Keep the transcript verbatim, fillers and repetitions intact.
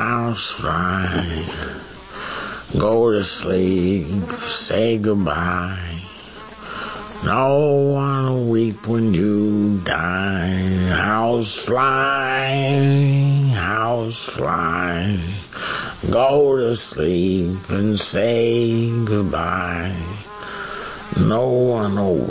Housefly, go to sleep, say goodbye. No one will weep when you die. Housefly, housefly, go to sleep and say goodbye. No one will